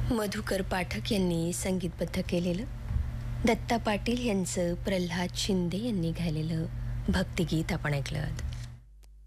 मधुकर पाठक यांनी संगीतबद्ध केलेलं, दत्ता पाटील यांचं प्रल्हाद शिंदे यांनी गायलेलं भक्तिगीत आपण ऐकलं.